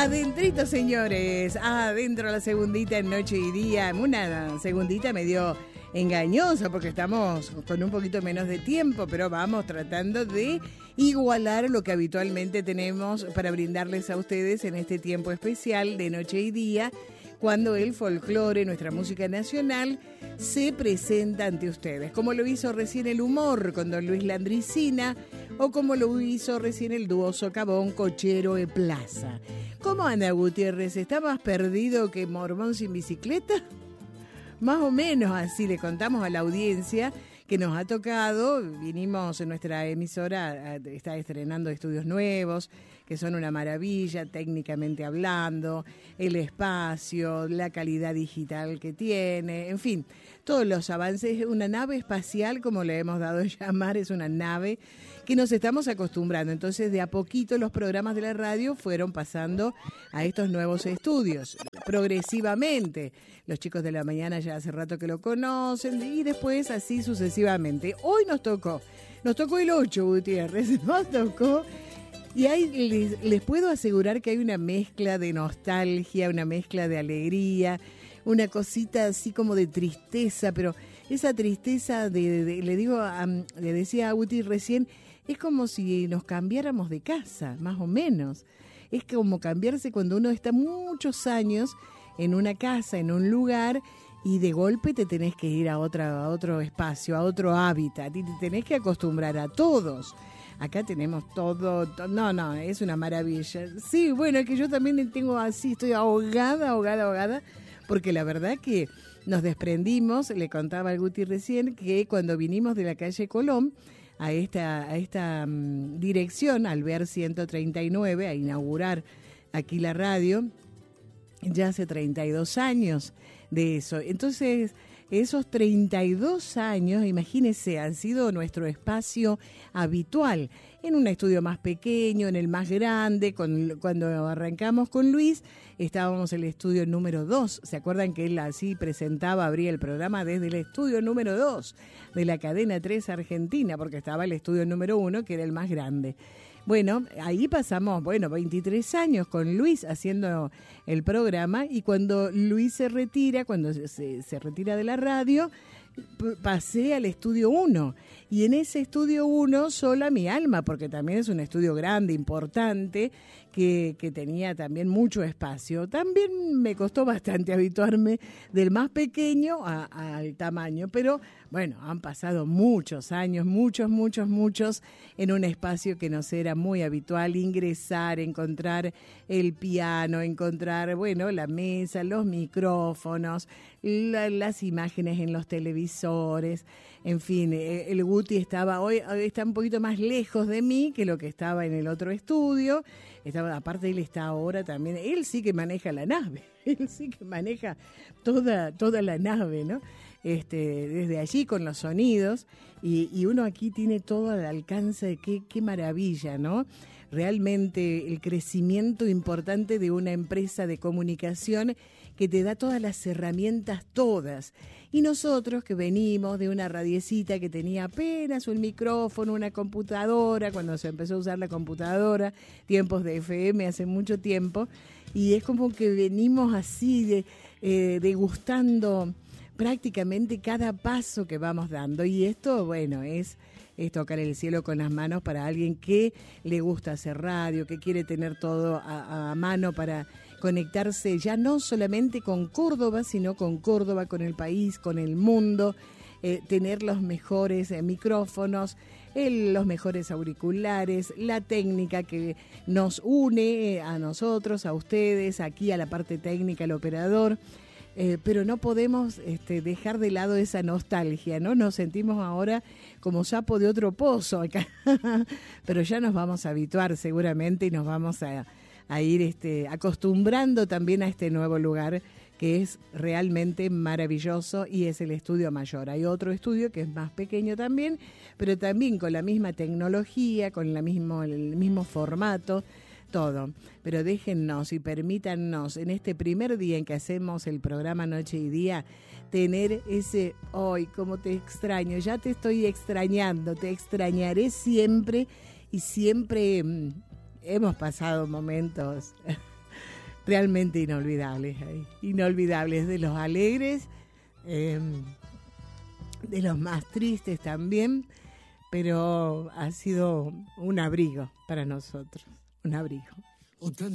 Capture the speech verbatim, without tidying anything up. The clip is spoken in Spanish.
Adentrito, señores, adentro la segundita en Noche y Día, una segundita medio engañosa porque estamos con un poquito menos de tiempo, pero vamos tratando de igualar lo que habitualmente tenemos para brindarles a ustedes en este tiempo especial de Noche y Día, cuando el folclore, nuestra música nacional, se presenta ante ustedes, como lo hizo recién el humor con don Luis Landricina, o como lo hizo recién el dúo Socavón, Cochero e Plaza. ¿Cómo anda, Gutiérrez? ¿Está más perdido que Mormón sin bicicleta? Más o menos así le contamos a la audiencia que nos ha tocado. Vinimos en nuestra emisora, está estrenando estudios nuevos, que son una maravilla técnicamente hablando, el espacio, la calidad digital que tiene, en fin, todos los avances. Una nave espacial, como le hemos dado a llamar, es una nave que nos estamos acostumbrando. Entonces, de a poquito los programas de la radio fueron pasando a estos nuevos estudios, progresivamente. Los chicos de la mañana ya hace rato que lo conocen y después así sucesivamente. Hoy nos tocó, nos tocó el ocho, Gutiérrez, nos tocó. Y ahí les, les puedo asegurar que hay una mezcla de nostalgia, una mezcla de alegría, una cosita así como de tristeza, pero esa tristeza de, de, de le digo, a, le decía a Guti recién, es como si nos cambiáramos de casa, más o menos. Es como cambiarse cuando uno está muchos años en una casa, en un lugar, y de golpe te tenés que ir a, otra, a otro espacio, a otro hábitat, y te tenés que acostumbrar a todos. Acá tenemos todo, to, no, no, es una maravilla. Sí, bueno, es que yo también tengo así, estoy ahogada, ahogada, ahogada, porque la verdad que nos desprendimos, le contaba al Guti recién, que cuando vinimos de la calle Colón a esta, a esta um, dirección, al ver ciento treinta y nueve, a inaugurar aquí la radio, ya hace treinta y dos años de eso. Entonces, esos treinta y dos años, imagínense, han sido nuestro espacio habitual, en un estudio más pequeño, en el más grande. Con, cuando arrancamos con Luis, estábamos en el estudio número dos. ¿Se acuerdan que él así presentaba, abría el programa desde el estudio número dos de la cadena tres Argentina, porque estaba el estudio número uno, que era el más grande? Bueno, ahí pasamos, bueno, veintitrés años con Luis haciendo el programa, y cuando Luis se retira, cuando se, se retira de la radio, p- pasé al estudio uno, y en ese estudio uno sola mi alma, porque también es un estudio grande, importante, que, que tenía también mucho espacio. También me costó bastante habituarme del más pequeño a, a, al tamaño, pero bueno, han pasado muchos años, muchos, muchos, muchos, en un espacio que nos era muy habitual ingresar, encontrar el piano, encontrar, bueno, la mesa, los micrófonos, la, las imágenes en los televisores, en fin. El Guti estaba hoy, hoy está un poquito más lejos de mí que lo que estaba en el otro estudio. Estaba, aparte él está ahora también, él sí que maneja la nave, él sí que maneja toda, toda la nave, ¿no? Este, desde allí con los sonidos, y, y uno aquí tiene todo al alcance de qué, qué maravilla, ¿no? Realmente el crecimiento importante de una empresa de comunicación que te da todas las herramientas, todas. Y nosotros que venimos de una radiecita que tenía apenas un micrófono, una computadora, cuando se empezó a usar la computadora, tiempos de F M hace mucho tiempo, y es como que venimos así de, eh, degustando prácticamente cada paso que vamos dando, y esto, bueno, es, es tocar el cielo con las manos para alguien que le gusta hacer radio, que quiere tener todo a, a mano para conectarse ya no solamente con Córdoba, sino con Córdoba, con el país, con el mundo, eh, tener los mejores eh, micrófonos, el, los mejores auriculares, la técnica que nos une eh, a nosotros, a ustedes, aquí a la parte técnica, al operador. Eh, pero no podemos este, dejar de lado esa nostalgia, ¿no? Nos sentimos ahora como sapo de otro pozo acá, pero ya nos vamos a habituar seguramente, y nos vamos a, a ir este, acostumbrando también a este nuevo lugar que es realmente maravilloso, y es el Estudio Mayor. Hay otro estudio que es más pequeño también, pero también con la misma tecnología, con la mismo, el mismo formato, todo. Pero déjennos y permítannos en este primer día en que hacemos el programa Noche y Día tener ese hoy, como te extraño, ya te estoy extrañando, te extrañaré siempre, y siempre mmm, hemos pasado momentos realmente inolvidables, eh, inolvidables, de los alegres, eh, de los más tristes también, pero ha sido un abrigo para nosotros, un abrigo.